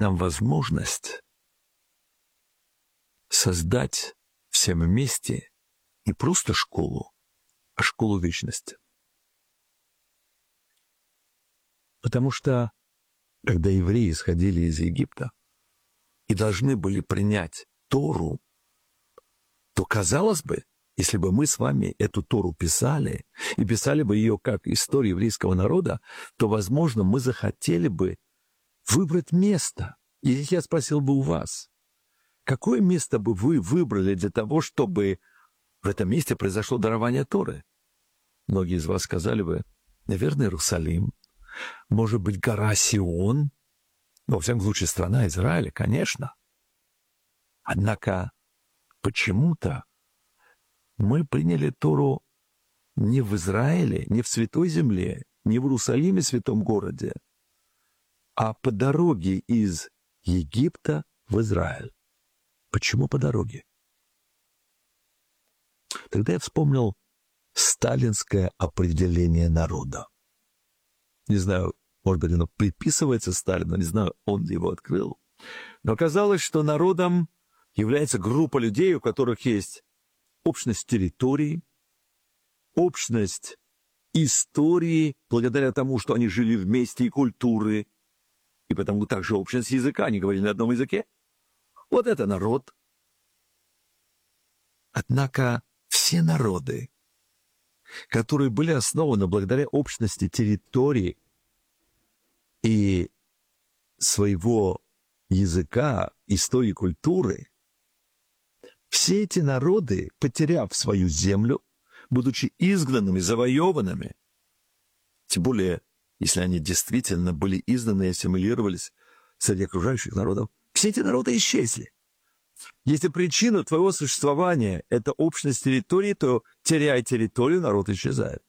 нам возможность создать всем вместе не просто школу, а школу вечности. Потому что, когда евреи исходили из Египта и должны были принять Тору, то, казалось бы, если бы мы с вами эту Тору писали, и писали бы ее как историю еврейского народа, то, возможно, мы захотели бы выбрать место. И здесь я спросил бы у вас, какое место бы вы выбрали для того, чтобы в этом месте произошло дарование Торы? Многие из вас сказали бы, наверное, Иерусалим, может быть, гора Сион, но, во всяком случае, страна Израиля, конечно. Однако почему-то мы приняли Тору не в Израиле, не в Святой Земле, не в Иерусалиме, святом городе, а по дороге из Египта в Израиль. Почему по дороге? Тогда я вспомнил сталинское определение народа. Не знаю, может быть, оно приписывается Сталину, не знаю, он его открыл. Но оказалось, что народом является группа людей, у которых есть общность территорий, общность истории, благодаря тому, что они жили вместе, и культуры, и потому также общность языка, они говорили на одном языке. Вот это народ. Однако все народы, которые были основаны благодаря общности территории и своего языка, истории, культуры, все эти народы, потеряв свою землю, будучи изгнанными, завоеванными, тем более, если они действительно были изгнаны и ассимилировались среди окружающих народов, все эти народы исчезли. Если причина твоего существования – это общность территории, то, теряя территорию, народ исчезает.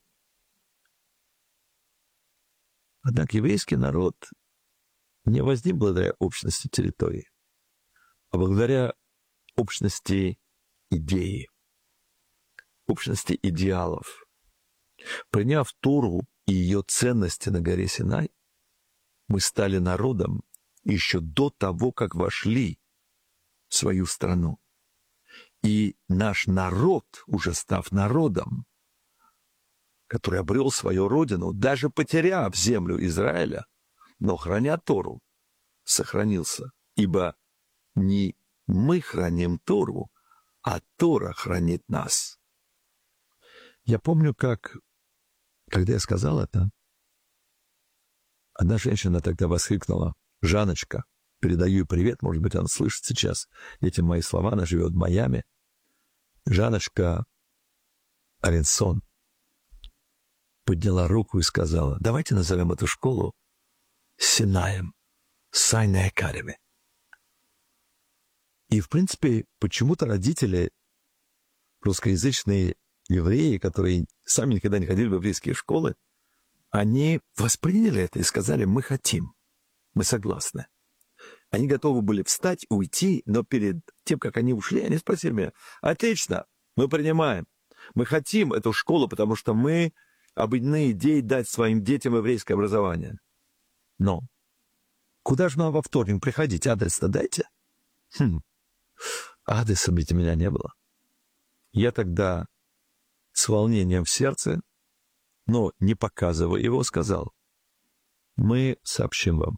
Однако еврейский народ не возник благодаря общности территории, а благодаря общности идеи, общности идеалов. Приняв Тору и ее ценности на горе Синай, мы стали народом еще до того, как вошли в свою страну. И наш народ, уже став народом, который обрел свою родину, даже потеряв землю Израиля, но храня Тору, сохранился. Ибо не мы храним Тору, а Тора хранит нас. Я помню, когда я сказал это, одна женщина тогда воскликнула: «Жанночка, передаю ей привет, может быть, она слышит сейчас эти мои слова, она живет в Майами. Жанночка Аренсон подняла руку и сказала: давайте назовем эту школу Синаем, Sinai Academy». И, в принципе, почему-то родители, русскоязычные евреи, которые сами никогда не ходили в еврейские школы, они восприняли это и сказали: мы хотим, мы согласны. Они готовы были встать, уйти, но перед тем, как они ушли, они спросили меня: отлично, мы принимаем, мы хотим эту школу, потому что мы объединены идеей дать своим детям еврейское образование. Но куда же нам во вторник приходить? Адрес-то дайте. Адреса ведь у меня не было. Я тогда с волнением в сердце, но не показывая его, сказал: мы сообщим вам.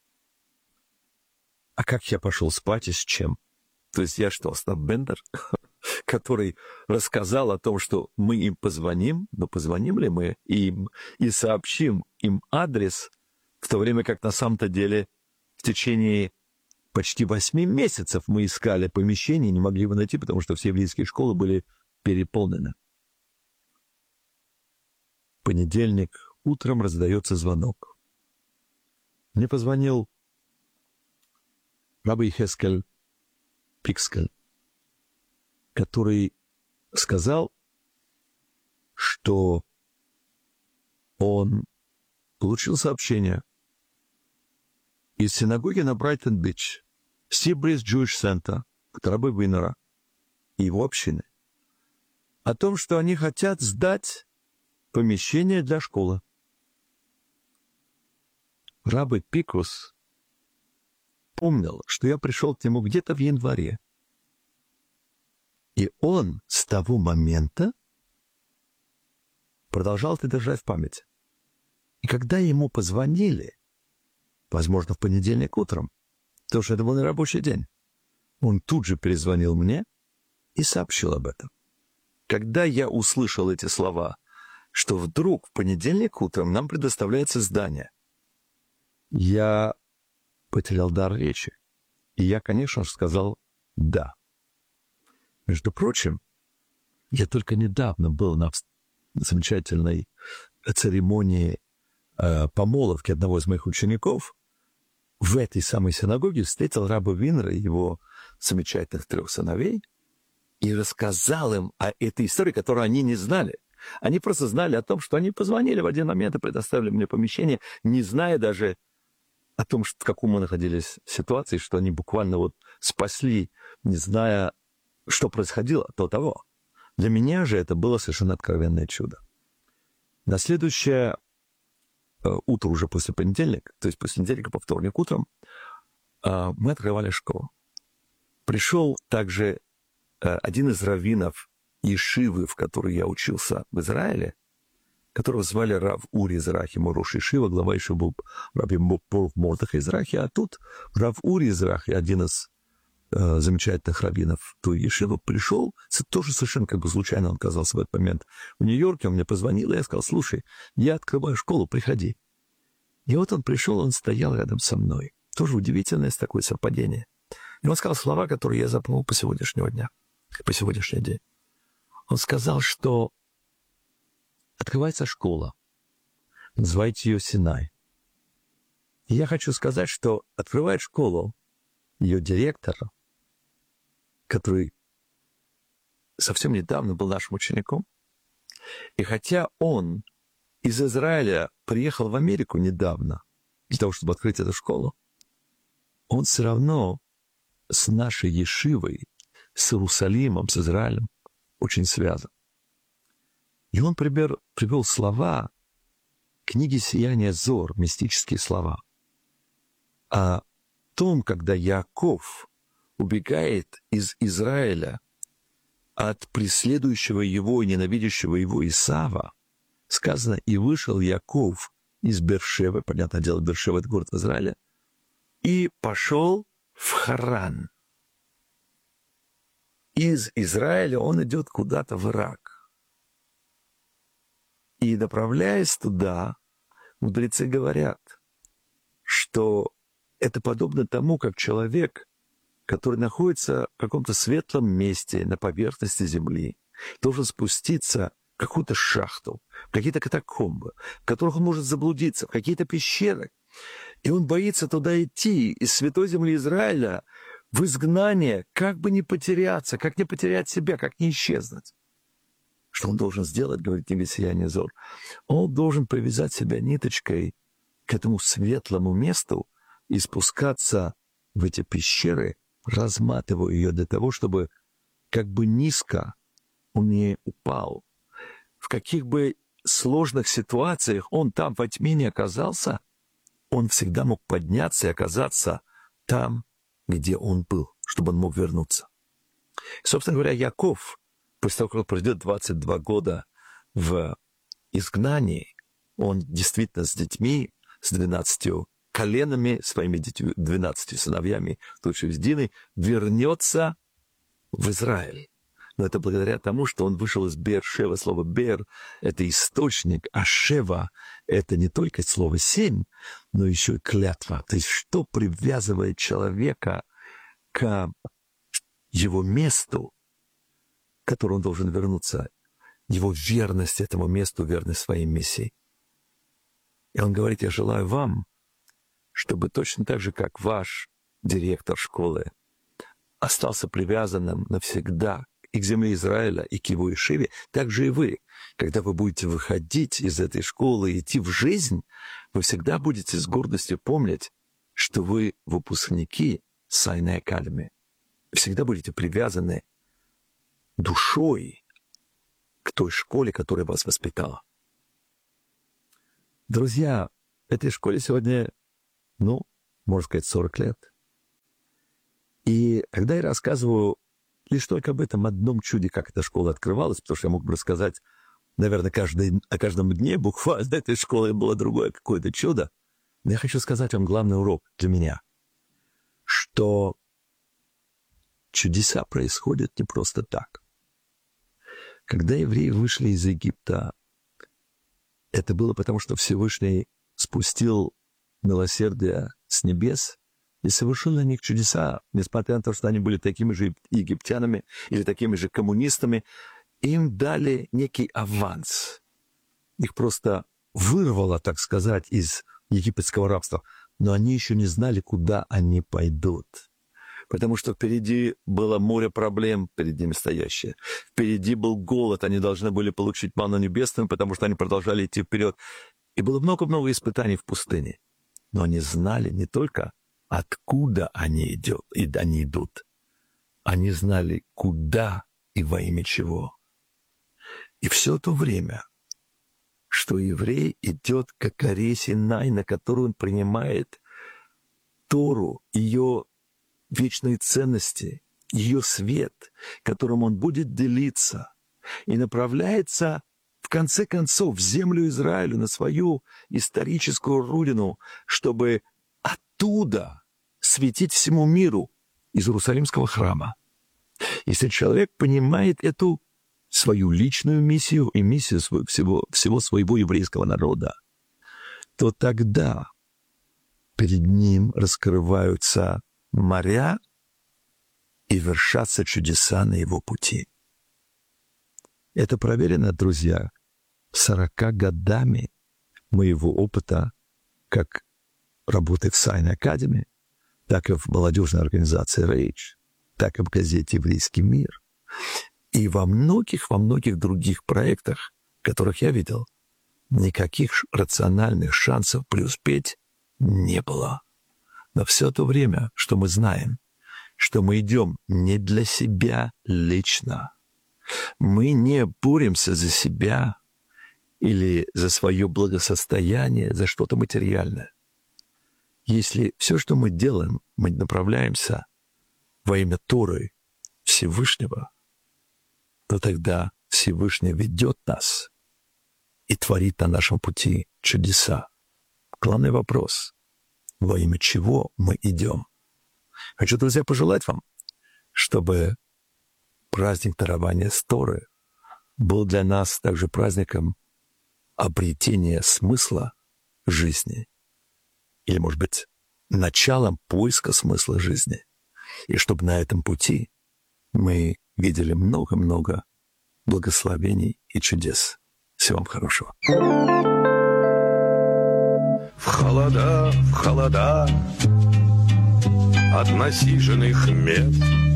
А как я пошел спать и с чем? То есть я что, Остап Бендер, который рассказал о том, что мы им позвоним, но позвоним ли мы им и сообщим им адрес, в то время как на самом-то деле в течение почти 8 месяцев мы искали помещение и не могли его найти, потому что все еврейские школы были переполнены. В понедельник утром раздается звонок. Мне позвонил Рабби Хескель Пикскель, который сказал, что он получил сообщение из синагоги на Брайтон-Бич, Seabreeze Jewish Center, от Рабби Винера и его общины, о том, что они хотят сдать помещение для школы. Рабби Пикус помнил, что я пришел к нему где-то в январе. И он с того момента продолжал это держать в памяти. И когда ему позвонили, возможно, в понедельник утром, потому что это был не рабочий день, он тут же перезвонил мне и сообщил об этом. Когда я услышал эти слова, что вдруг в понедельник утром нам предоставляется здание, я потерял дар речи. И я, конечно же, сказал «да». Между прочим, я только недавно был на замечательной церемонии помолвки одного из моих учеников. В этой самой синагоге встретил раба Винера и его замечательных 3 сыновей и рассказал им о этой истории, которую они не знали. Они просто знали о том, что они позвонили в один момент и предоставили мне помещение, не зная даже о том, в каком мы находились ситуации, что они буквально вот спасли, не зная, что происходило до того. Для меня же это было совершенно откровенное чудо. На следующее утро уже после понедельника, то есть после понедельника по вторник утром, мы открывали школу. Пришел также один из раввинов Ешивы, в которой я учился в Израиле, которого звали Рав Ури Израхи, Морош Ешива, глава Ешивы был Раби Мордах Израхи, а тут Рав Ури Израхи, один из замечательных раввинов той Ешивы, пришел, тоже совершенно как бы случайно он оказался в этот момент в Нью-Йорке, он мне позвонил, и я сказал: слушай, я открываю школу, приходи. И вот он пришел, он стоял рядом со мной. Тоже удивительное такое совпадение. И он сказал слова, которые я запомнил по сегодняшнего дня, по сегодняшний день. Он сказал, что открывается школа, называйте ее Синай. И я хочу сказать, что открывает школу ее директор, который совсем недавно был нашим учеником. И хотя он из Израиля приехал в Америку недавно для того, чтобы открыть эту школу, он все равно с нашей Ешивой, с Иерусалимом, с Израилем очень связан. И он привел слова книги «Сияние Зор», мистические слова, о том, когда Яаков убегает из Израиля от преследующего его и ненавидящего его Исава, сказано: «И вышел Яаков из Бершевы», понятное дело, Бершева — это город в Израиле, «и пошел в Харан». Из Израиля он идет куда-то в Ирак. И, направляясь туда, мудрецы говорят, что это подобно тому, как человек, который находится в каком-то светлом месте на поверхности земли, должен спуститься в какую-то шахту, в какие-то катакомбы, в которых он может заблудиться, в какие-то пещеры. И он боится туда идти из святой земли Израиля в изгнание, как бы не потеряться, как не потерять себя, как не исчезнуть. Что он должен сделать, говорит книга «Сияние Зор»? Он должен привязать себя ниточкой к этому светлому месту и спускаться в эти пещеры, разматывая ее для того, чтобы как бы низко он не упал. В каких бы сложных ситуациях он там во тьме не оказался, он всегда мог подняться и оказаться там, где он был, чтобы он мог вернуться. И, собственно говоря, Яаков, после того, как он пройдет 22 года в изгнании, он действительно с детьми, с 12 коленами, своими 12 сыновьями, случае с Диной, вернется в Израиль. Но это благодаря тому, что он вышел из Бер-Шева. Слово «бер» — это источник, а «шева» — это не только слово «семь», но еще и клятва. То есть что привязывает человека к его месту, к которому он должен вернуться, его верность этому месту, верность своей миссии. И он говорит: я желаю вам, чтобы точно так же, как ваш директор школы остался привязанным навсегда и к земле Израиля, и к его Ешиве, так же и вы, когда вы будете выходить из этой школы и идти в жизнь, вы всегда будете с гордостью помнить, что вы выпускники Сайнай Академи. Всегда будете привязаны душой к той школе, которая вас воспитала. Друзья, этой школе сегодня, можно сказать, 40 лет. И когда я рассказываю лишь только об этом одном чуде, как эта школа открывалась, потому что я мог бы рассказать, наверное, о каждом дне буквально этой школы было другое какое-то чудо, но я хочу сказать вам главный урок для меня, что чудеса происходят не просто так. Когда евреи вышли из Египта, это было потому, что Всевышний спустил милосердие с небес и совершил на них чудеса, несмотря на то, что они были такими же египтянами или такими же коммунистами. Им дали некий аванс. Их просто вырвало, так сказать, из египетского рабства. Но они еще не знали, куда они пойдут. Потому что впереди было море проблем, перед ними стоящее. Впереди был голод, они должны были получить манну небесную, потому что они продолжали идти вперед. И было много-много испытаний в пустыне. Но они знали не только, откуда они идут. Они знали, куда и во имя чего. И все то время, что еврей идет к горе Синай, на которую он принимает Тору, ее вечные ценности, ее свет, которым он будет делиться, и направляется, в конце концов, в землю Израиля, на свою историческую родину, чтобы оттуда светить всему миру из Иерусалимского храма. Если человек понимает эту свою личную миссию и миссию всего своего еврейского народа, то тогда перед ним раскрываются моря и вершатся чудеса на его пути. Это проверено, друзья, 40 годами моего опыта как работы в Sign Academy, так и в молодежной организации Rage, так и в газете «Еврейский мир». И во многих других проектах, которых я видел, никаких рациональных шансов преуспеть не было. Но все то время, что мы знаем, что мы идем не для себя лично, мы не боремся за себя или за свое благосостояние, за что-то материальное. Если все, что мы делаем, мы направляемся во имя Торы Всевышнего, то тогда Всевышний ведет нас и творит на нашем пути чудеса. Главный вопрос — во имя чего мы идем? Хочу, друзья, пожелать вам, чтобы праздник дарования Торы был для нас также праздником обретения смысла жизни, или, может быть, началом поиска смысла жизни, и чтобы на этом пути мы видели много-много благословений и чудес. Всего вам хорошего. В холода от насиженных мест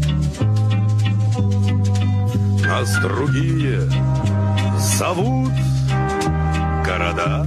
нас другие зовут города.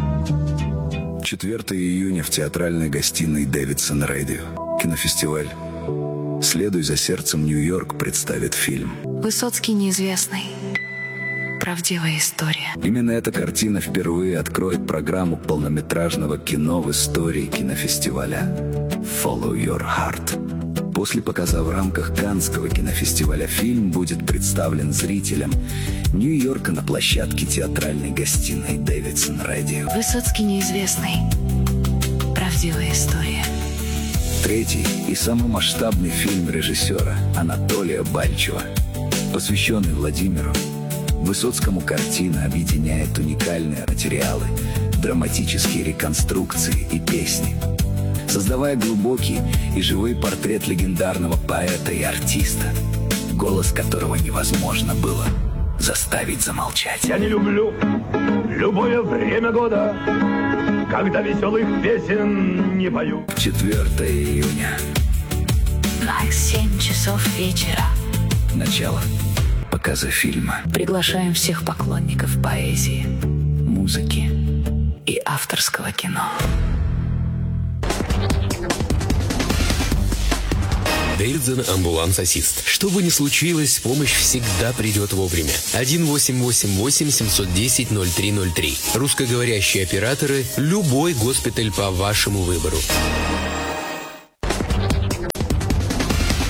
4 июня в театральной гостиной Davidson Radio. Кинофестиваль «Следуй за сердцем, Нью-Йорк» представит фильм Высоцкий неизвестный. Правдивая история. Именно эта картина впервые откроет программу полнометражного кино в истории кинофестиваля «Follow Your Heart». После показа в рамках Каннского кинофестиваля фильм будет представлен зрителям Нью-Йорка на площадке театральной гостиной Davidson Radio. Высоцкий неизвестный. Правдивая история. Третий и самый масштабный фильм режиссера Анатолия Бальчева, посвященный Владимиру Высоцкому. Картина объединяет уникальные материалы, драматические реконструкции и песни, создавая глубокий и живой портрет легендарного поэта и артиста, голос которого невозможно было заставить замолчать. Я не люблю любое время года, когда веселых песен не пою. 4 июня. На 7 часов вечера. Начало показа фильма. Приглашаем всех поклонников поэзии, Музыки. и авторского кино. Davidson амбуланс-ассист. Что бы ни случилось, помощь всегда придет вовремя. 1-888-710-0303. Русскоговорящие операторы. Любой госпиталь по вашему выбору.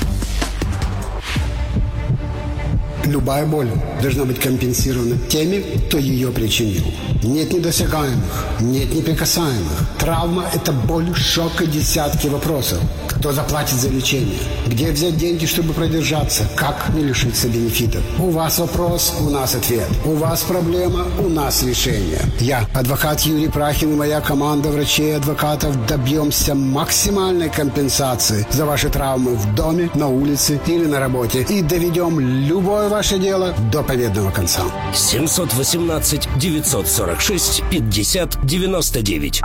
Любая боль должна быть компенсирована теми, кто ее причинил. Нет недосягаемых, нет неприкасаемых. Травма – это боль, шок и десятки вопросов. Кто заплатит за лечение? Где взять деньги, чтобы продержаться? Как не лишиться бенефитов? У вас вопрос, у нас ответ. У вас проблема, у нас решение. Я, адвокат Юрий Прахин и моя команда врачей и адвокатов добьемся максимальной компенсации за ваши травмы в доме, на улице или на работе. И доведем любое ваше дело до победного конца. 718-946-50-99.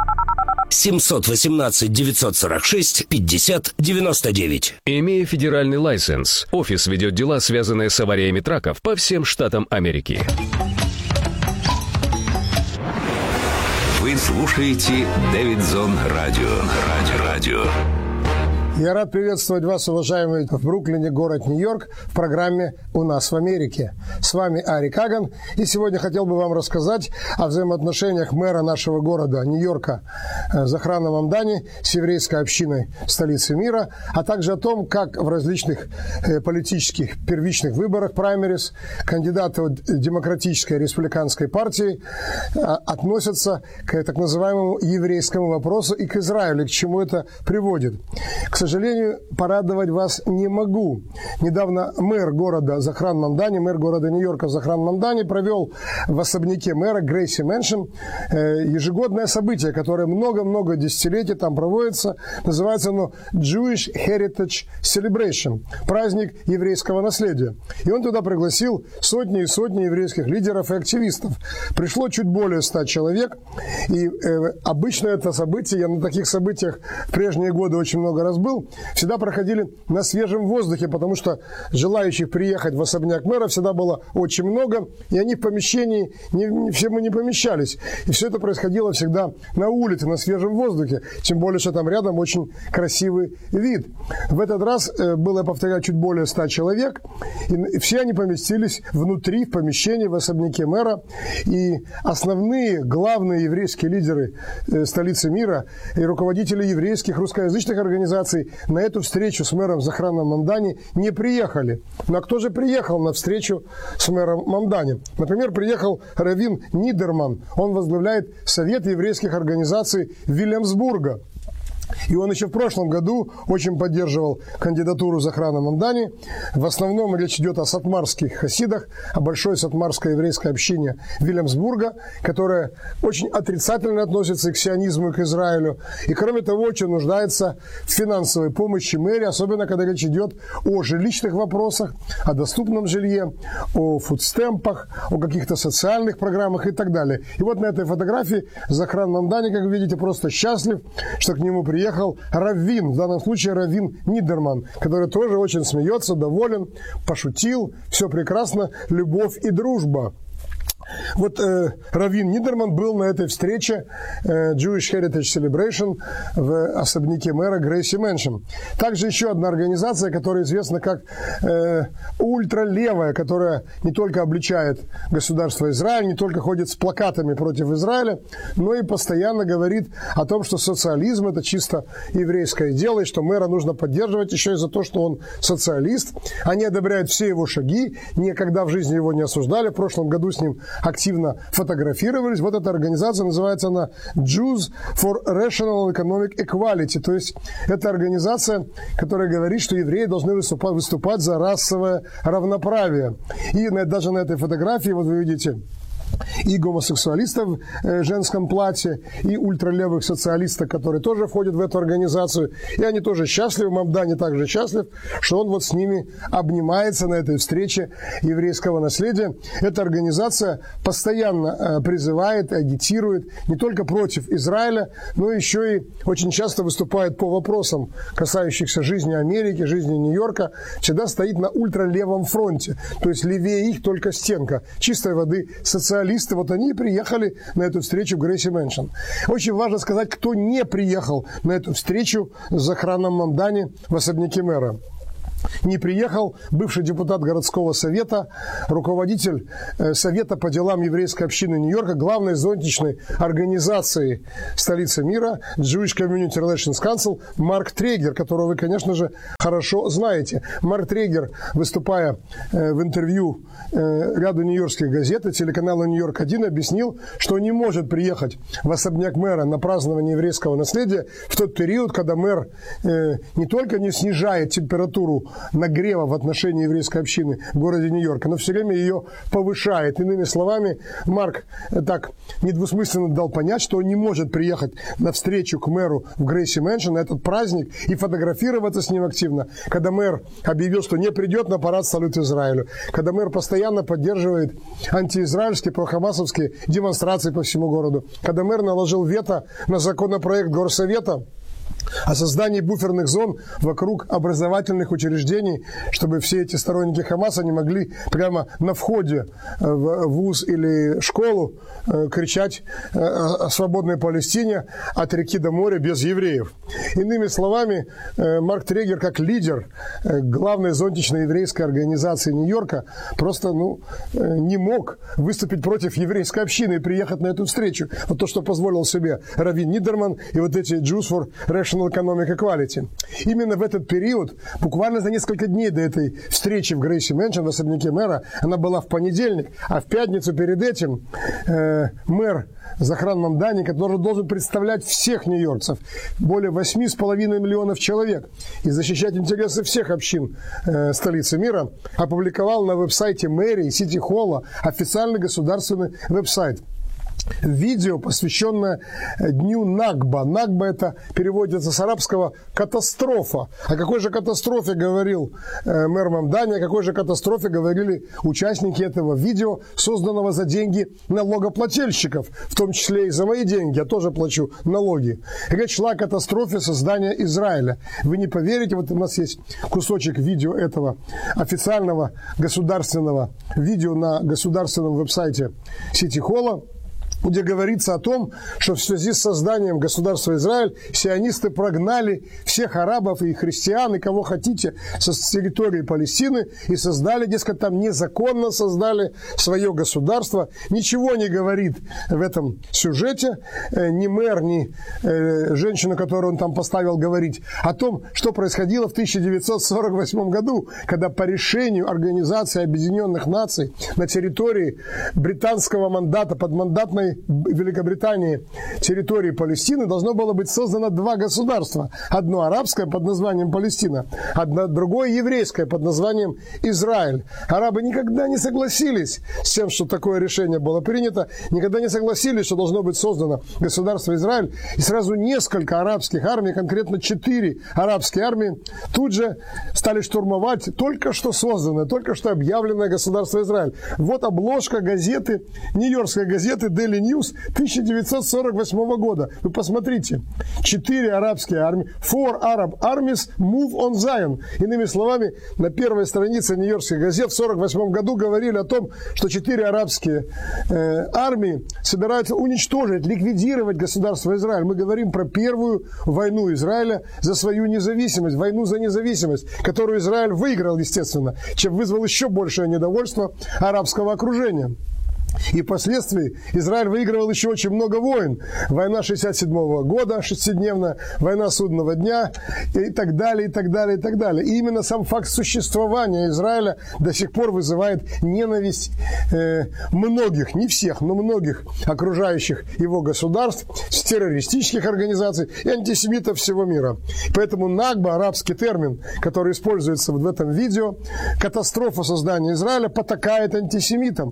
718-946-50-99. Имея федеральный лайсенс, офис ведет дела, связанные с авариями траков по всем штатам Америки. Вы слушаете Дэвидсон Радио. Я рад приветствовать вас, уважаемые, в Бруклине, город Нью-Йорк, в программе «У нас в Америке». С вами Ари Каган, и сегодня хотел бы вам рассказать о взаимоотношениях мэра нашего города Нью-Йорка Захрана Мамдани с еврейской общиной столицы мира, а также о том, как в различных политических первичных выборах, праймерис, кандидаты от демократической и республиканской партии относятся к так называемому еврейскому вопросу и к Израилю, к чему это приводит. К сожалению, порадовать вас не могу. Недавно мэр города Захран Мамдани, мэр города Нью-Йорка Захран Мамдани провел в особняке мэра Грейси Мэншн ежегодное событие, которое много-много десятилетий там проводится. Называется оно Jewish Heritage Celebration, праздник еврейского наследия. И он туда пригласил сотни и сотни еврейских лидеров и активистов. Пришло чуть более 100 человек. И обычно это событие, я на таких событиях в прежние годы очень много раз был, всегда проходили на свежем воздухе, потому что желающих приехать в особняк мэра всегда было очень много, и они в помещении, все мы не помещались. И все это происходило всегда на улице, на свежем воздухе, тем более, что там рядом очень красивый вид. В этот раз было, повторяю, чуть более 100 человек, и все они поместились внутри, в помещении, в особняке мэра, и основные, главные еврейские лидеры столицы мира и руководители еврейских русскоязычных организаций на эту встречу с мэром Захраном Мамдани не приехали. Но кто же приехал на встречу с мэром Мамдани? Например, приехал раввин Нидерман. Он возглавляет Совет еврейских организаций Вильямсбурга. И он еще в прошлом году очень поддерживал кандидатуру Захрана Мамдани. В основном речь идет о сатмарских хасидах, о большой сатмарской еврейской общине Вильямсбурга, которая очень отрицательно относится и к сионизму, и к Израилю. И, кроме того, очень нуждается в финансовой помощи мэрии, особенно когда речь идет о жилищных вопросах, о доступном жилье, о фудстемпах, о каких-то социальных программах и так далее. И вот на этой фотографии Захран Мамдани, как вы видите, просто счастлив, что к нему приехал раввин, в данном случае раввин Нидерман, который тоже очень смеется, доволен, пошутил, все прекрасно, любовь и дружба. Вот раввин Нидерман был на этой встрече Jewish Heritage Celebration в особняке мэра Грейси Мэншн. Также еще одна организация, которая известна как ультралевая, которая не только обличает государство Израиль, не только ходит с плакатами против Израиля, но и постоянно говорит о том, что социализм – это чисто еврейское дело, и что мэра нужно поддерживать еще и за то, что он социалист. Они одобряют все его шаги, никогда в жизни его не осуждали. В прошлом году с ним активно фотографировались. Вот эта организация, называется она Jews for Rational Economic Equality. То есть это организация, которая говорит, что евреи должны выступать за расовое равноправие. И даже на этой фотографии, вот вы видите, и гомосексуалистов в женском платье, и ультралевых социалистов, которые тоже входят в эту организацию. И они тоже счастливы, Мамдани также счастлив, что он вот с ними обнимается на этой встрече еврейского наследия. Эта организация постоянно призывает, агитирует не только против Израиля, но еще и очень часто выступает по вопросам, касающихся жизни Америки, жизни Нью-Йорка, всегда стоит на ультралевом фронте. То есть левее их только стенка. Чистой воды социалисты. Вот они и приехали на эту встречу в Грейси Мэншн. Очень важно сказать, кто не приехал на эту встречу с Захраном Мамдани в особняке мэра. не приехал бывший депутат городского совета, руководитель Совета по делам еврейской общины Нью-Йорка, главной зонтичной организации столицы мира Jewish Community Relations Council Марк Трегер, которого вы, конечно же, хорошо знаете. Марк Трегер, выступая в интервью ряду нью-йоркских газет и телеканала «Нью-Йорк-1», объяснил, что не может приехать в особняк мэра на празднование еврейского наследия в тот период, когда мэр не только не снижает температуру нагрева в отношении еврейской общины в городе Нью-Йорка, но все время ее повышает. Иными словами, Марк так недвусмысленно дал понять, что он не может приехать на встречу к мэру в Грейси Мэншн на этот праздник и фотографироваться с ним активно, когда мэр объявил, что не придет на парад «Салют Израилю», когда мэр постоянно поддерживает антиизраильские, прохамасовские демонстрации по всему городу, когда мэр наложил вето на законопроект Горсовета о создании буферных зон вокруг образовательных учреждений, чтобы все эти сторонники Хамаса не могли прямо на входе в вуз или школу кричать о свободной Палестине от реки до моря без евреев. Иными словами, Марк Трегер, как лидер главной зонтичной еврейской организации Нью-Йорка, просто не мог выступить против еврейской общины и приехать на эту встречу. Вот то, что позволил себе Раввин Нидерман и вот эти Jews for Rational Economic Equality. Именно в этот период, буквально за несколько дней до этой встречи в Грейси Мэншн, в особняке мэра, она была в понедельник, а в пятницу перед этим мэр Захран Мамдани, который должен представлять всех нью-йоркцев, более 8,5 миллионов человек, и защищать интересы всех общин столицы мира, опубликовал на веб-сайте мэрии Сити-Холла официальный государственный веб-сайт. Видео, посвященное дню Нагба. Нагба — это переводится с арабского «катастрофа». О какой же катастрофе говорил мэр Мамдани, о какой же катастрофе говорили участники этого видео, созданного за деньги налогоплательщиков, в том числе и за мои деньги, я тоже плачу налоги. Речь шла о катастрофе создания Израиля. Вы не поверите, вот у нас есть кусочек видео этого официального государственного видео на государственном веб-сайте Сити-Холла, где говорится о том, что в связи с созданием государства Израиль сионисты прогнали всех арабов и христиан, и кого хотите, с территории Палестины, и создали, дескать, там незаконно создали свое государство. Ничего не говорит в этом сюжете ни мэр, ни женщина, которую он там поставил говорить, о том, что происходило в 1948 году, когда по решению Организации Объединенных Наций на территории британского мандата, подмандатной Великобритании территории Палестины должно было быть создано два государства. Одно арабское под названием Палестина, другое еврейское под названием Израиль. Арабы никогда не согласились с тем, что такое решение было принято, никогда не согласились, что должно быть создано государство Израиль. И сразу несколько арабских армий, конкретно 4 арабские армии, тут же стали штурмовать только что созданное, только что объявленное государство Израиль. Вот обложка газеты, нью-йоркской газеты Daily News 1948 года. Вы посмотрите. 4 арабские армии. 4 Arab armies move on Zion. Иными словами, на первой странице нью-йоркских газет в 1948 году говорили о том, что 4 арабские армии собираются уничтожить, ликвидировать государство Израиль. Мы говорим про первую войну Израиля за свою независимость, войну за независимость, которую Израиль выиграл, естественно, чем вызвал еще большее недовольство арабского окружения. И впоследствии Израиль выигрывал еще очень много войн. Война 67 года, 6-дневная, война судного дня и так далее, и так далее, и так далее. И именно сам факт существования Израиля до сих пор вызывает ненависть многих, не всех, но многих окружающих его государств, террористических организаций и антисемитов всего мира. Поэтому Нагба, арабский термин, который используется в этом видео, катастрофа создания Израиля, потакает антисемитам.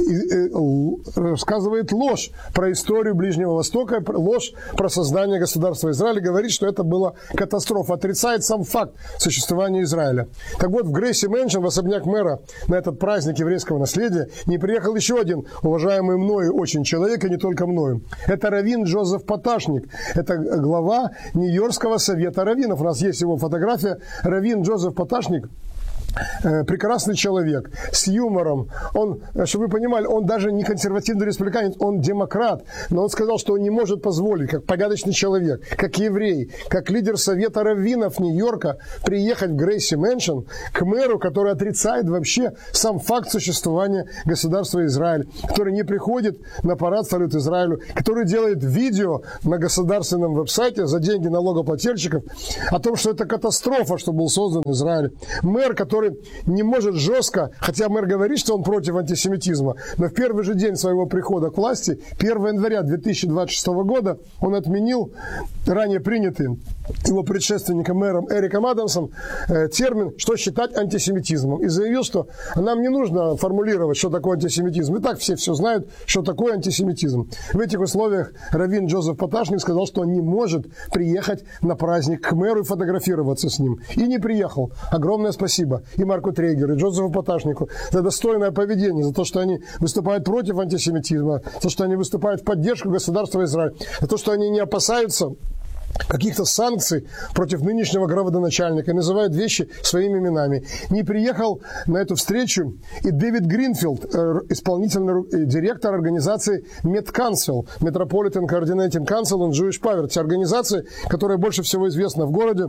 Рассказывает ложь про историю Ближнего Востока, ложь про создание государства Израиля, говорит, что это была катастрофа, отрицает сам факт существования Израиля. Так вот, в Грейси Мэншн, в особняк мэра, на этот праздник еврейского наследия, не приехал еще один уважаемый мною очень человек, и не только мною. Это раввин Джозеф Поташник. Это глава Нью-Йоркского совета раввинов. У нас есть его фотография. Раввин Джозеф Поташник прекрасный человек, с юмором. Он, чтобы вы понимали, он даже не консервативный республиканец, он демократ. Но он сказал, что он не может позволить, как порядочный человек, как еврей, как лидер Совета раввинов Нью-Йорка, приехать в Грейси Мэншн к мэру, который отрицает вообще сам факт существования государства Израиль, который не приходит на парад «Салют Израилю», который делает видео на государственном веб-сайте за деньги налогоплательщиков о том, что это катастрофа, что был создан Израиль. Мэр, который не может жестко, хотя мэр говорит, что он против антисемитизма, но в первый же день своего прихода к власти, 1 января 2026 года, он отменил ранее принятый его предшественником мэром Эриком Адамсом термин, что считать антисемитизмом, и заявил, что нам не нужно формулировать, что такое антисемитизм. И так все знают, что такое антисемитизм. В этих условиях раввин Джозеф Поташник сказал, что он не может приехать на праздник к мэру и фотографироваться с ним. И не приехал. Огромное спасибо и Марку Трейгеру, и Джозефу Поташнику за достойное поведение, за то, что они выступают против антисемитизма, за то, что они выступают в поддержку государства Израиль, за то, что они не опасаются каких-то санкций против нынешнего градоначальника и называют вещи своими именами. Не приехал на эту встречу и Дэвид Гринфилд, исполнительный директор организации MedCouncil, Metropolitan Coordinating Council on Jewish Poverty, организации, которая больше всего известна в городе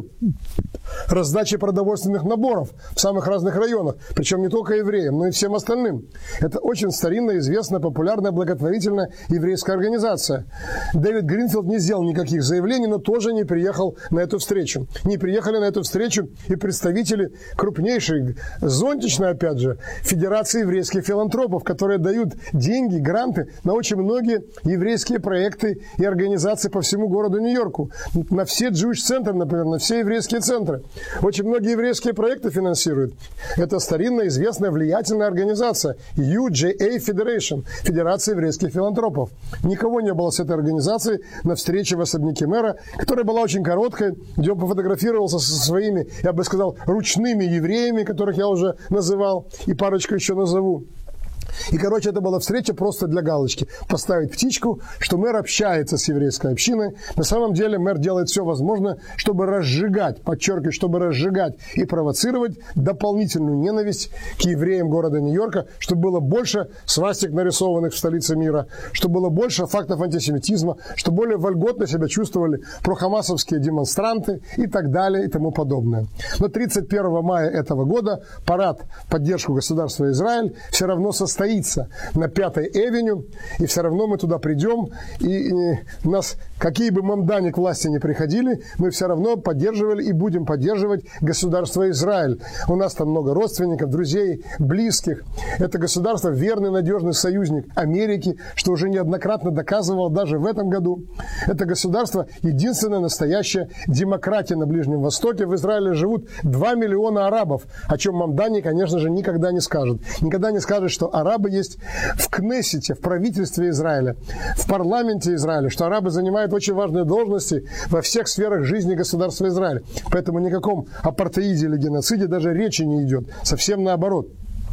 раздачей продовольственных наборов в самых разных районах, причем не только евреям, но и всем остальным. Это очень старинная, известная, популярная, благотворительная еврейская организация. Дэвид Гринфилд не сделал никаких заявлений, но тоже не приехал на эту встречу. Не приехали на эту встречу и представители крупнейшей, зонтичной, опять же, Федерации еврейских филантропов, которые дают деньги, гранты на очень многие еврейские проекты и организации по всему городу Нью-Йорку. На все Jewish Center, например, на все еврейские центры. Очень многие еврейские проекты финансируют. Это старинная, известная, влиятельная организация UJA Federation, Федерация еврейских филантропов. Никого не было с этой организацией на встрече в особняке мэра, которая была очень короткой, где он пофотографировался со своими, я бы сказал, ручными евреями, которых я уже называл, и парочку еще назову. И, короче, это была встреча просто для галочки. Поставить птичку, что мэр общается с еврейской общиной. На самом деле мэр делает все возможное, чтобы разжигать, подчеркиваю, чтобы разжигать и провоцировать дополнительную ненависть к евреям города Нью-Йорка, чтобы было больше свастик, нарисованных в столице мира, чтобы было больше фактов антисемитизма, чтобы более вольготно себя чувствовали прохамасовские демонстранты и так далее и тому подобное. Но 31 мая этого года парад в поддержку государства Израиль все равно состоится на 5-й Эвеню, и все равно мы туда придем, и нас, какие бы мамдани к власти не приходили, мы все равно поддерживали и будем поддерживать государство Израиль. У нас там много родственников, друзей, близких. Это государство верный, надежный союзник Америки, что уже неоднократно доказывал даже в этом году. Это государство единственная настоящая демократия на Ближнем Востоке. В Израиле живут 2 миллиона арабов, о чем мамдани, конечно же, никогда не скажет. Никогда не скажет, что арабы есть в Кнессете, в правительстве Израиля, в парламенте Израиля, что арабы занимают очень важные должности во всех сферах жизни государства Израиля. Поэтому ни о каком апартеиде или геноциде даже речи не идет. Совсем наоборот.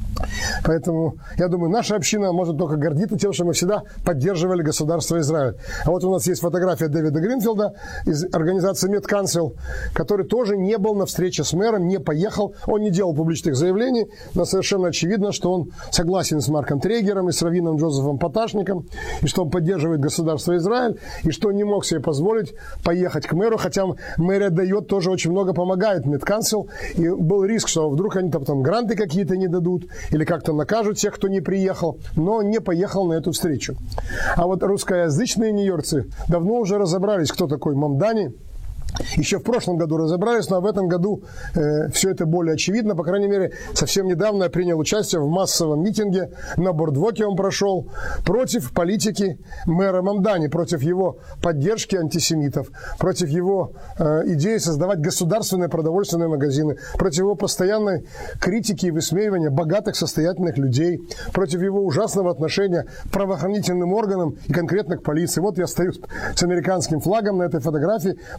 Поэтому, я думаю, наша община может только гордиться тем, что мы всегда поддерживали государство Израиль. А вот у нас есть фотография Дэвида Гринфилда из организации MedCouncil, который тоже не был на встрече с мэром, не поехал, он не делал публичных заявлений, но совершенно очевидно, что он согласен с Марком Трейгером и с раввином Джозефом Поташником, и что он поддерживает государство Израиль, и что он не мог себе позволить поехать к мэру, хотя мэрия дает, тоже очень много помогает MedCouncil, и был риск, что вдруг они там гранты какие-то не дадут, или как-то накажут тех, кто не приехал, но не поехал на эту встречу. А вот русскоязычные нью-йоркцы давно уже разобрались, кто такой Мамдани. Еще в прошлом году разобрались, но в этом году все это более очевидно. По крайней мере, совсем недавно я принял участие в массовом митинге на Бордвоке, он прошел, против политики мэра Мамдани, против его поддержки антисемитов, против его идеи создавать государственные продовольственные магазины, против его постоянной критики и высмеивания богатых, состоятельных людей, против его ужасного отношения к правоохранительным органам и конкретно к полиции. Вот я стою с американским флагом на этой фотографии возле площади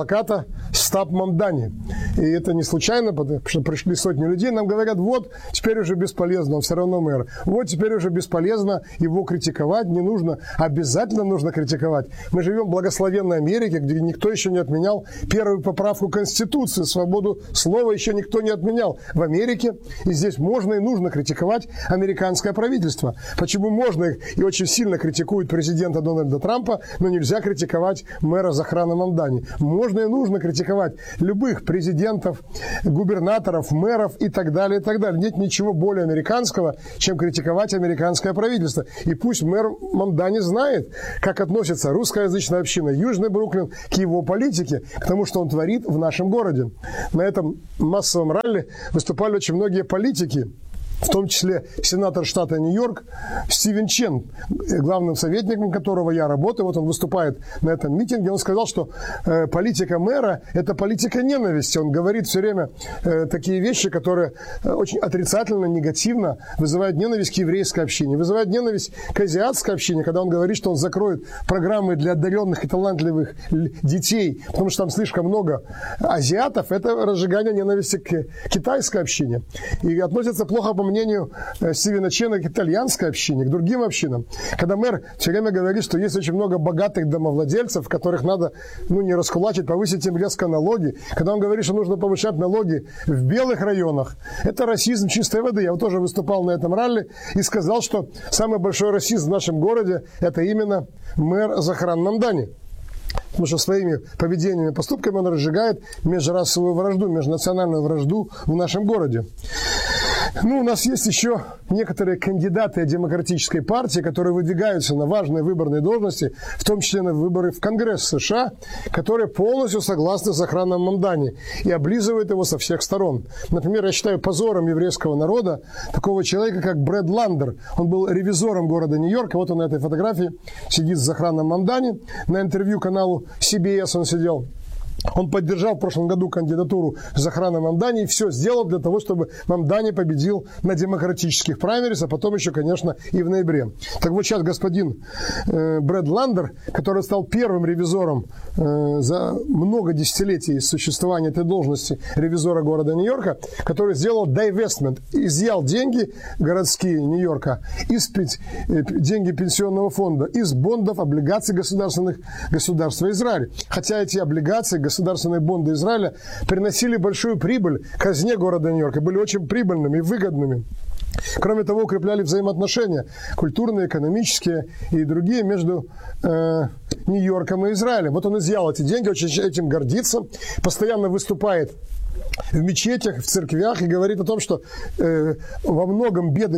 плаката «Stop Mamdani». И это не случайно, потому что пришли сотни людей, нам говорят, вот, теперь уже бесполезно, он все равно мэр. Вот, теперь уже бесполезно его критиковать, не нужно, обязательно нужно критиковать. Мы живем в благословенной Америке, где никто еще не отменял первую поправку Конституции, свободу слова еще никто не отменял в Америке, и здесь можно и нужно критиковать американское правительство. Почему можно и очень сильно критикуют президента Дональда Трампа, но нельзя критиковать мэра Захрана Мамдани? Можно и нужно критиковать любых президентов, губернаторов, мэров и так далее, и так далее. Нет ничего более американского, чем критиковать американское правительство. И пусть мэр Мамдани знает, как относится русскоязычная община Южный Бруклин к его политике, к тому, что он творит в нашем городе. На этом массовом ралли выступали очень многие политики, в том числе сенатор штата Нью-Йорк Стивен Чен, главным советником которого я работаю. Вот он выступает на этом митинге. Он сказал, что политика мэра – это политика ненависти. Он говорит все время такие вещи, которые очень отрицательно, негативно вызывают ненависть к еврейской общине, вызывают ненависть к азиатской общине, когда он говорит, что он закроет программы для одаренных и талантливых детей, потому что там слишком много азиатов. Это разжигание ненависти к китайской общине. И относится плохо, по мнению Стивена Чена, к итальянской общине, к другим общинам. Когда мэр все время говорит, что есть очень много богатых домовладельцев, которых надо, не раскулачить, повысить им резко налоги. Когда он говорит, что нужно повышать налоги в белых районах, это расизм чистой воды. Я вот тоже выступал на этом ралли и сказал, что самый большой расизм в нашем городе – это именно мэр Захран Мамдани. Потому что своими поведениями и поступками он разжигает межрасовую вражду, межнациональную вражду в нашем городе. У нас есть еще некоторые кандидаты демократической партии, которые выдвигаются на важные выборные должности, в том числе на выборы в Конгресс США, которые полностью согласны с Захраном Мамдани и облизывают его со всех сторон. Например, я считаю позором еврейского народа такого человека, как Брэд Ландер. Он был ревизором города Нью-Йорк, и вот он на этой фотографии сидит с Захраном Мамдани. На интервью каналу CBS он сидел. Он поддержал в прошлом году кандидатуру Захрана Мамдани и все сделал для того, чтобы Мамдани победил на демократических праймерис, а потом еще, конечно, и в ноябре. Так вот сейчас господин Брэд Ландер, который стал первым ревизором за много десятилетий существования этой должности ревизора города Нью-Йорка, который сделал divestment, изъял деньги городские Нью-Йорка, деньги пенсионного фонда, из бондов, облигаций государства Израиль. Хотя эти облигации, государственные бонды Израиля приносили большую прибыль казне города Нью-Йорка, были очень прибыльными и выгодными. Кроме того, укрепляли взаимоотношения культурные, экономические и другие между Нью-Йорком и Израилем. Вот он изъял эти деньги, очень этим гордится, постоянно выступает в мечетях, в церквях и говорит о том, что во многом беды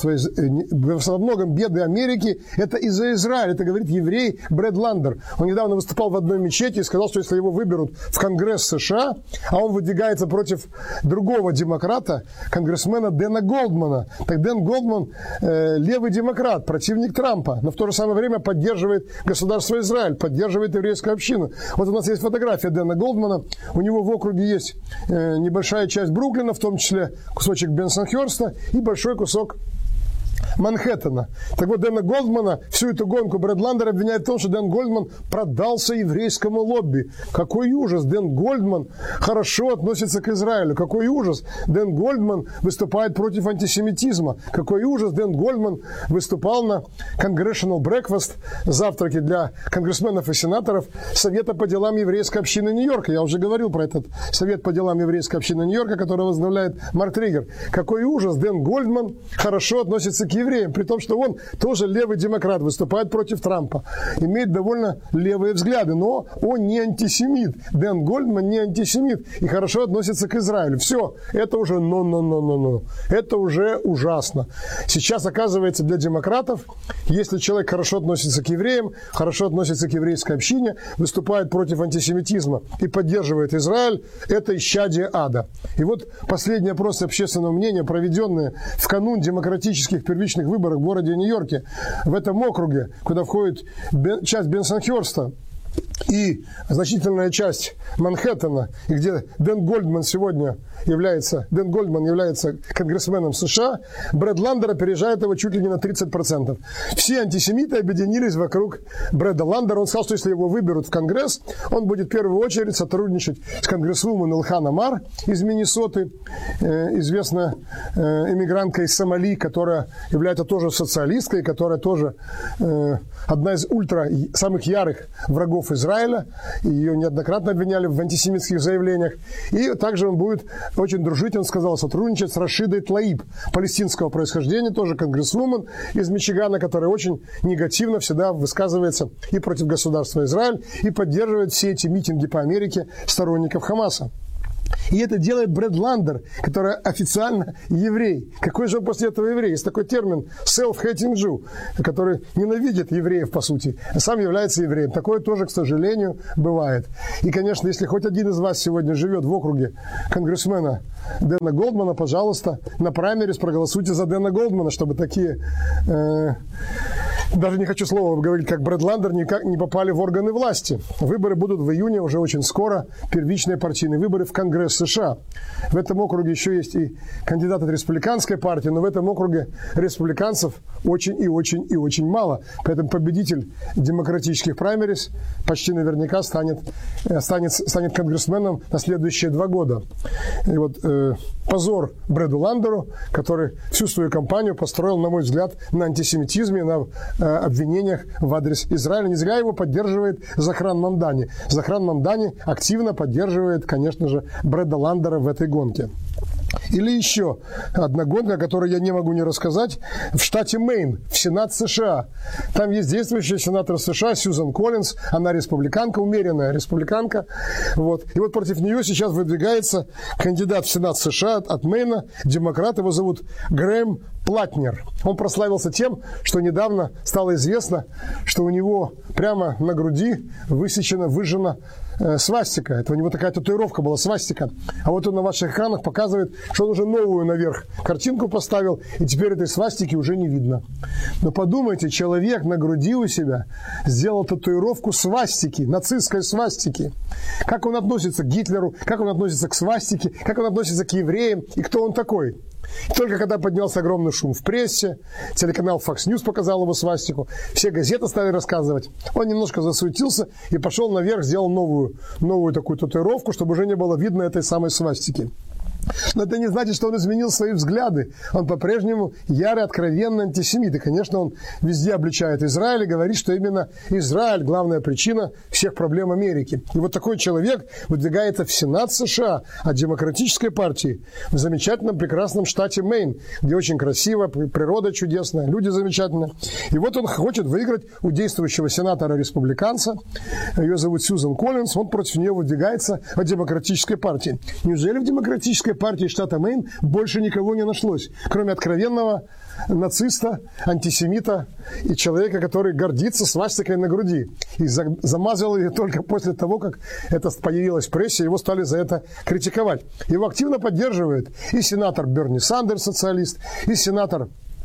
во многом беды Америки это из-за Израиля. Это говорит еврей Брэд Ландер. Он недавно выступал в одной мечети и сказал, что если его выберут в Конгресс США, а он выдвигается против другого демократа, конгрессмена Дэна Голдмана. Так Дэн Голдман левый демократ, противник Трампа, но в то же самое время поддерживает государство Израиль, поддерживает еврейскую общину. Вот у нас есть фотография Дэна Голдмана. У него в округе есть небольшая часть Бруклина, в том числе кусочек Бенсонхерста и большой кусок Манхэттена. Так вот, Дэна Голдмана, всю эту гонку Брэд Ландер обвиняет в том, что Дэн Голдман продался еврейскому лобби. Какой ужас! Дэн Голдман хорошо относится к Израилю. Какой ужас! Дэн Голдман выступает против антисемитизма. Какой ужас! Дэн Голдман выступал на Congressional Breakfast, завтраке для конгрессменов и сенаторов Совета по делам еврейской общины Нью-Йорка. Я уже говорил про этот Совет по делам еврейской общины Нью-Йорка, который возглавляет Марк Триггер. Какой ужас! Дэн Голдман хорошо относится к евреям, при том, что он тоже левый демократ, выступает против Трампа, имеет довольно левые взгляды, но он не антисемит. Дэн Голдман не антисемит и хорошо относится к Израилю. Все, это уже это уже ужасно. Сейчас, оказывается, для демократов, если человек хорошо относится к евреям, хорошо относится к еврейской общине, выступает против антисемитизма и поддерживает Израиль, это исчадие ада. И вот последний опрос общественного мнения, проведенный в канун демократических первичных выборов в городе Нью-Йорке, в этом округе, куда входит часть Бенсонхерста, и значительная часть Манхэттена, и где Дэн Гольдман является конгрессменом США, Брэд Ландер опережает его чуть ли не на 30%. Все антисемиты объединились вокруг Брэда Ландера. Он сказал, что если его выберут в Конгресс, он будет в первую очередь сотрудничать с конгрессвумен Илхан Омар из Миннесоты, известная иммигрантка из Сомали, которая является тоже социалисткой, которая тоже одна из самых ярых врагов Израиля. Ее неоднократно обвиняли в антисемитских заявлениях. И также он будет очень дружить, он сказал, сотрудничать с Рашидой Тлаиб, палестинского происхождения, тоже конгрессвумен из Мичигана, которая очень негативно всегда высказывается и против государства Израиль, и поддерживает все эти митинги по Америке сторонников Хамаса. И это делает Брэд Ландер, который официально еврей. Какой же он после этого еврей? Есть такой термин self-hating Jew, который ненавидит евреев, по сути, а сам является евреем. Такое тоже, к сожалению, бывает. И, конечно, если хоть один из вас сегодня живет в округе конгрессмена Дэна Голдмана, пожалуйста, на праймерис проголосуйте за Дэна Голдмана, чтобы такие... Даже не хочу слова говорить, как Брэд Ландер, никак не попали в органы власти. Выборы будут в июне, уже очень скоро, первичные партийные выборы в Конгресс США. В этом округе еще есть и кандидат от республиканской партии, но в этом округе республиканцев очень и очень и очень мало. Поэтому победитель демократических праймерис почти наверняка станет конгрессменом на следующие 2 года. И вот позор Брэду Ландеру, который всю свою кампанию построил, на мой взгляд, на антисемитизме, на обвинениях в адрес Израиля. Не зря его поддерживает Захран Мамдани. Захран Мамдани активно поддерживает, конечно же, Брэда Ландера в этой гонке. Или еще одна гонка, о которой я не могу не рассказать, в штате Мэйн, в Сенат США. Там есть действующая сенатор США Сьюзан Коллинз, она республиканка, умеренная республиканка. Вот. И вот против нее сейчас выдвигается кандидат в Сенат США от Мэйна, демократ, его зовут Грэм Платнер. Он прославился тем, что недавно стало известно, что у него прямо на груди выжжена свастика. Это у него такая татуировка была, свастика. А вот он на ваших экранах показывает, что он уже новую наверх картинку поставил, и теперь этой свастики уже не видно. Но подумайте, человек на груди у себя сделал татуировку свастики, нацистской свастики. Как он относится к Гитлеру, как он относится к свастике, как он относится к евреям, и кто он такой? И только когда поднялся огромный шум в прессе, телеканал Fox News показал его свастику, все газеты стали рассказывать, он немножко засуетился и пошел наверх, сделал новую такую татуировку, чтобы уже не было видно этой самой свастики. Но это не значит, что он изменил свои взгляды. Он по-прежнему ярый, откровенный антисемит. И, конечно, он везде обличает Израиль и говорит, что именно Израиль – главная причина всех проблем Америки. И вот такой человек выдвигается в Сенат США от Демократической партии в замечательном, прекрасном штате Мэйн, где очень красиво, природа чудесная, люди замечательные. И вот он хочет выиграть у действующего сенатора-республиканца. Ее зовут Сьюзан Коллинз. Он против нее выдвигается от Демократической партии. Неужели в Демократической партии штата Мэйн больше никого не нашлось, кроме откровенного нациста, антисемита и человека, который гордится свастикой на груди. И замазал ее только после того, как это появилось в прессе, его стали за это критиковать. Его активно поддерживает и сенатор Берни Сандерс, социалист, и сенатор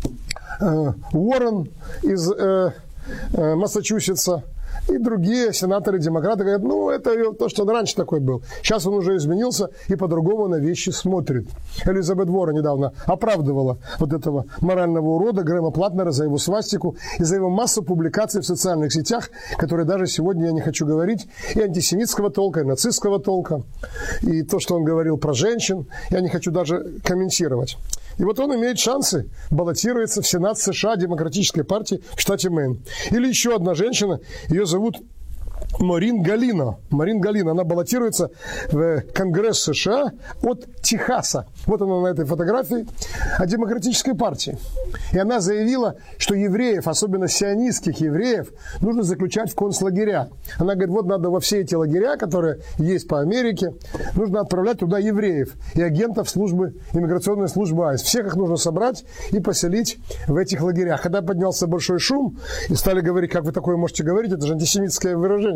Уоррен из Массачусетса, и другие сенаторы-демократы говорят, это то, что он раньше такой был. Сейчас он уже изменился и по-другому на вещи смотрит. Элизабет Уоррен недавно оправдывала вот этого морального урода Грэма Платнера за его свастику и за его массу публикаций в социальных сетях, которые даже сегодня я не хочу говорить, и антисемитского толка, и нацистского толка, и то, что он говорил про женщин, я не хочу даже комментировать. И вот он имеет шансы баллотироваться в Сенат США Демократической партии в штате Мэйн. Или еще одна женщина, ее зовут Морин Галино. Морин Галино, она баллотируется в Конгресс США от Техаса. Вот она на этой фотографии от Демократической партии. И она заявила, что евреев, особенно сионистских евреев, нужно заключать в концлагеря. Она говорит, вот надо во все эти лагеря, которые есть по Америке, нужно отправлять туда евреев и агентов службы, иммиграционной службы АИС. Всех их нужно собрать и поселить в этих лагерях. Когда поднялся большой шум, и стали говорить, как вы такое можете говорить, это же антисемитское выражение.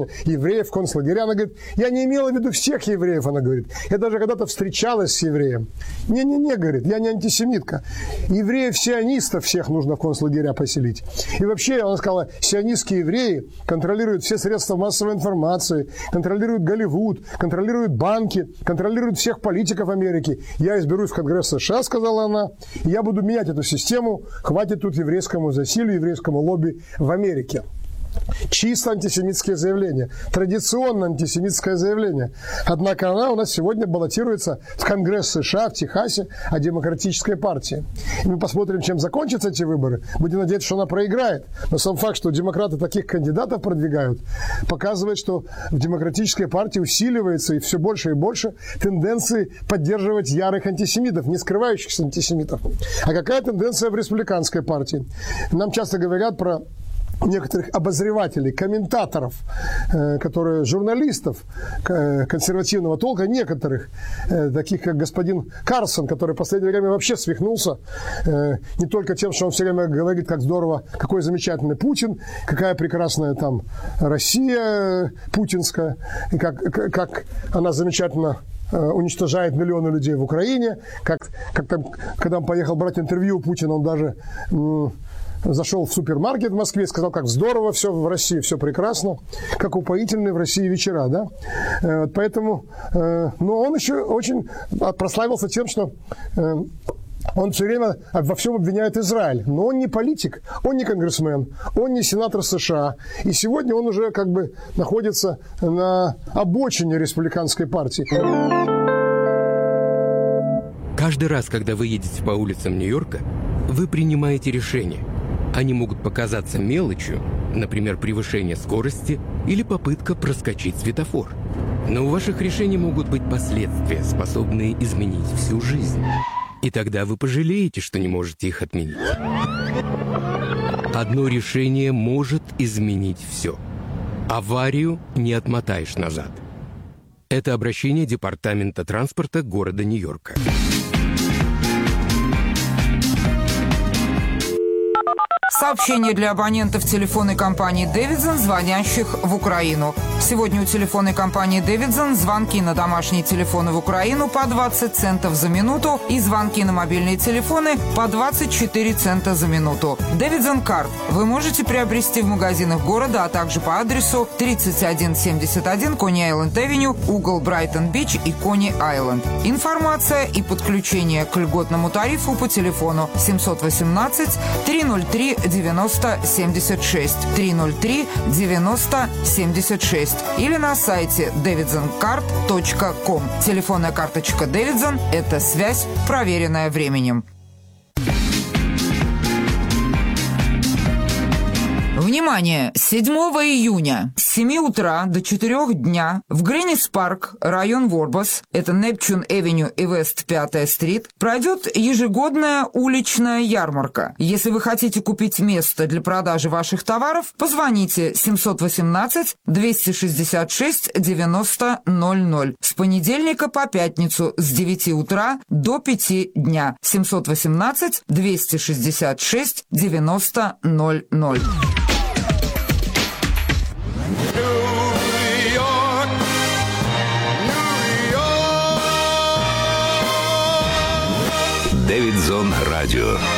отношения евреев в концлагеря. Она говорит, я не имела в виду всех евреев, она говорит. Я даже когда-то встречалась с евреем. Не, говорит, я не антисемитка. Евреев-сионистов всех нужно в концлагеря поселить. И вообще, она сказала, сионистские евреи контролируют все средства массовой информации, контролируют Голливуд, контролируют банки, контролируют всех политиков Америки. Я изберусь в Конгресс США, сказала она, и я буду менять эту систему. Хватит тут еврейскому засилию, еврейскому лобби в Америке. Чисто антисемитское заявление, традиционно антисемитское заявление. Однако она у нас сегодня баллотируется в Конгресс США в Техасе от Демократической партии. И мы посмотрим, чем закончатся эти выборы. Будем надеяться, что она проиграет. Но сам факт, что демократы таких кандидатов продвигают, показывает, что в Демократической партии усиливается и все больше и больше тенденции поддерживать ярых антисемитов, не скрывающихся антисемитов. А какая тенденция в Республиканской партии? Нам часто говорят про некоторых обозревателей, комментаторов, которые журналистов консервативного толка, некоторых, таких как господин Карсон, который в последнее время вообще свихнулся, не только тем, что он все время говорит, как здорово, какой замечательный Путин, какая прекрасная там Россия путинская, и как она замечательно уничтожает миллионы людей в Украине, как там, когда он поехал брать интервью у Путина, он даже зашел в супермаркет в Москве и сказал, как здорово все в России, все прекрасно, как упоительные в России вечера, да. Поэтому, но он еще очень прославился тем, что он все время во всем обвиняет Израиль. Но он не политик, он не конгрессмен, он не сенатор США. И сегодня он уже как бы находится на обочине республиканской партии. Каждый раз, когда вы едете по улицам Нью-Йорка, вы принимаете решения. Они могут показаться мелочью, например, превышение скорости или попытка проскочить светофор. Но у ваших решений могут быть последствия, способные изменить всю жизнь. И тогда вы пожалеете, что не можете их отменить. Одно решение может изменить все. Аварию не отмотаешь назад. Это обращение Департамента транспорта города Нью-Йорка. Сообщение для абонентов телефонной компании «Дэвидсон», звонящих в Украину. Сегодня у телефонной компании «Дэвидсон» звонки на домашние телефоны в Украину по 20 центов за минуту и звонки на мобильные телефоны по 24 цента за минуту. «Дэвидсон Карт» вы можете приобрести в магазинах города, а также по адресу 3171 Кони-Айленд-Авеню, угол Брайтон-Бич и Кони-Айленд. Информация и подключение к льготному тарифу по телефону 718 303 90 76 303 90 76 или на сайте davidsoncard.com. Телефонная карточка Davidson – это связь, проверенная временем. Внимание! 7 июня с 7 утра до 4 дня в Гринис-парк, район Ворбас, это Непчун-Эвеню и Вест 5-я стрит, пройдет ежегодная уличная ярмарка. Если вы хотите купить место для продажи ваших товаров, позвоните 718-266-9000 с понедельника по пятницу с 9 утра до 5 дня. 718-266-9000. Дэвидсон Радио.